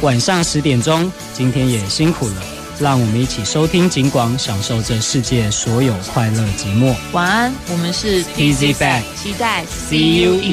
晚上10点钟，今天也辛苦了，让我们一起收听警广，享受这世界所有快乐寂寞。 晚安，我们是 Easy Back， 期待 See you